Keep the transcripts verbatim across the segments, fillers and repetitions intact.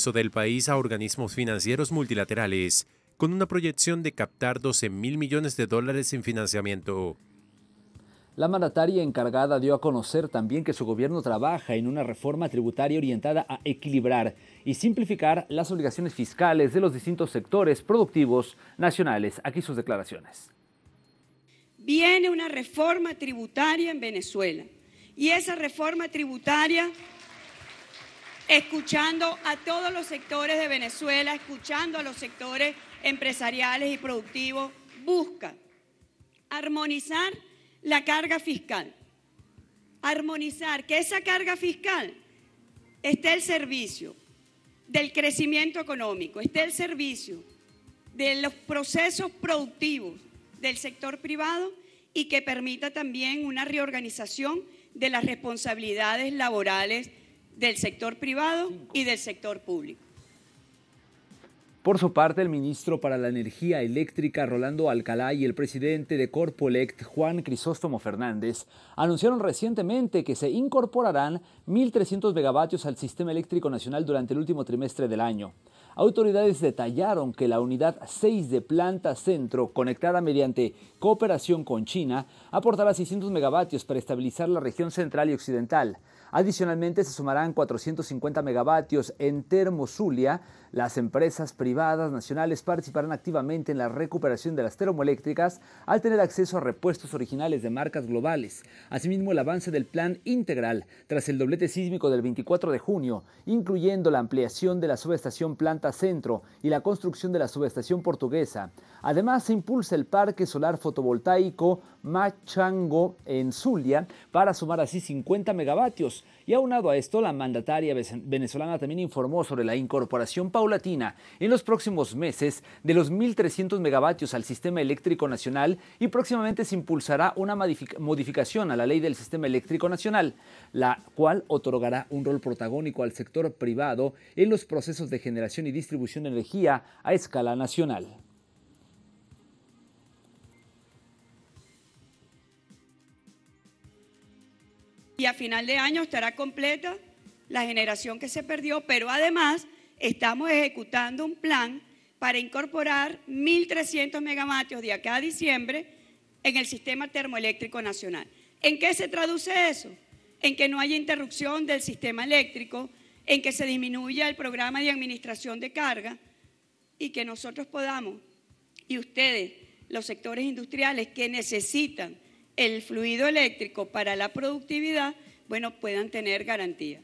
acceso del país a organismos financieros multilaterales, con una proyección de captar doce mil millones de dólares en financiamiento. La mandataria encargada dio a conocer también que su gobierno trabaja en una reforma tributaria orientada a equilibrar y simplificar las obligaciones fiscales de los distintos sectores productivos nacionales. Aquí sus declaraciones. Viene una reforma tributaria en Venezuela y esa reforma tributaria, escuchando a todos los sectores de Venezuela, escuchando a los sectores empresariales y productivos, busca armonizar la carga fiscal, armonizar que esa carga fiscal esté al servicio del crecimiento económico, esté al servicio de los procesos productivos del sector privado y que permita también una reorganización de las responsabilidades laborales del sector privado y del sector público. Por su parte, el ministro para la Energía Eléctrica, Rolando Alcalá, y el presidente de Corpoelect, Juan Crisóstomo Fernández, anunciaron recientemente que se incorporarán mil trescientos megavatios al sistema eléctrico nacional durante el último trimestre del año. Autoridades detallaron que la unidad seis de Planta Centro, conectada mediante cooperación con China, aportará seiscientos megavatios para estabilizar la región central y occidental. Adicionalmente, se sumarán cuatrocientos cincuenta megavatios en Termozulia. Las empresas privadas nacionales participarán activamente en la recuperación de las termoeléctricas al tener acceso a repuestos originales de marcas globales. Asimismo, el avance del plan integral tras el doblete sísmico del veinticuatro de junio, incluyendo la ampliación de la subestación Planta Centro y la construcción de la subestación portuguesa. Además, se impulsa el parque solar fotovoltaico Machango en Zulia para sumar así cincuenta megavatios. Y aunado a esto, la mandataria venezolana también informó sobre la incorporación paulatina en los próximos meses de los mil trescientos megavatios al sistema eléctrico nacional y próximamente se impulsará una modificación a la ley del sistema eléctrico nacional, la cual otorgará un rol protagónico al sector privado en los procesos de generación y distribución de energía a escala nacional. Y a final de año estará completa la generación que se perdió, pero además estamos ejecutando un plan para incorporar mil trescientos megavatios de acá a diciembre en el sistema termoeléctrico nacional. ¿En qué se traduce eso? En que no haya interrupción del sistema eléctrico, en que se disminuya el programa de administración de carga y que nosotros podamos, y ustedes, los sectores industriales que necesitan el fluido eléctrico para la productividad, bueno, puedan tener garantía.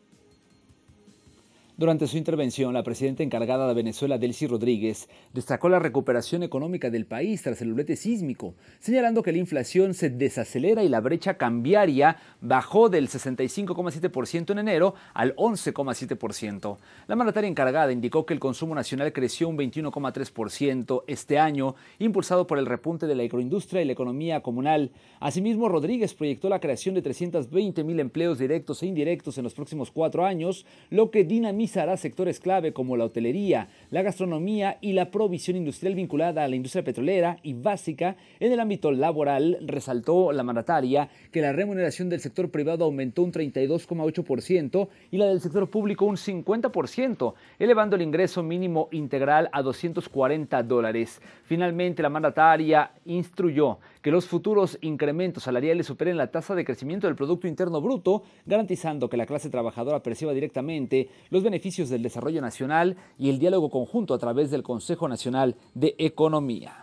Durante su intervención, la presidenta encargada de Venezuela, Delcy Rodríguez, destacó la recuperación económica del país tras el doblete sísmico, señalando que la inflación se desacelera y la brecha cambiaria bajó del sesenta y cinco coma siete por ciento en enero al once coma siete por ciento. La mandataria encargada indicó que el consumo nacional creció un veintiuno coma tres por ciento este año, impulsado por el repunte de la agroindustria y la economía comunal. Asimismo, Rodríguez proyectó la creación de trescientos veinte mil empleos directos e indirectos en los próximos cuatro años, lo que dinamiza hará sectores clave como la hotelería, la gastronomía y la provisión industrial vinculada a la industria petrolera y básica. En el ámbito laboral, resaltó la mandataria que la remuneración del sector privado aumentó un treinta y dos coma ocho por ciento y la del sector público un cincuenta por ciento, elevando el ingreso mínimo integral a doscientos cuarenta dólares. Finalmente, la mandataria instruyó que los futuros incrementos salariales superen la tasa de crecimiento del Producto Interno Bruto, garantizando que la clase trabajadora perciba directamente los beneficios del desarrollo nacional y el diálogo conjunto a través del Consejo Nacional de Economía.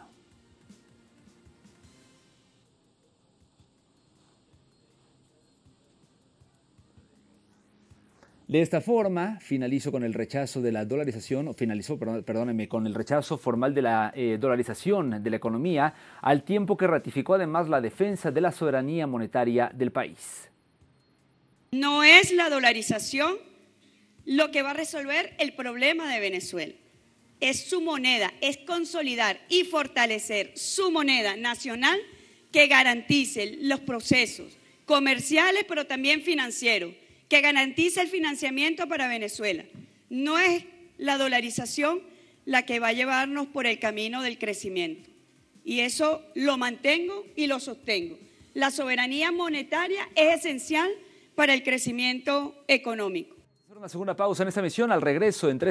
De esta forma, finalizo con el rechazo de la dolarización, o finalizó, perdónenme, con el rechazo formal de la eh, dolarización de la economía, al tiempo que ratificó además la defensa de la soberanía monetaria del país. No es la dolarización lo que va a resolver el problema de Venezuela. Es su moneda, es consolidar y fortalecer su moneda nacional que garantice los procesos comerciales, pero también financieros, que garantice el financiamiento para Venezuela. No es la dolarización la que va a llevarnos por el camino del crecimiento. Y eso lo mantengo y lo sostengo. La soberanía monetaria es esencial para el crecimiento económico. Una segunda pausa en esta emisión. Al regreso, en tres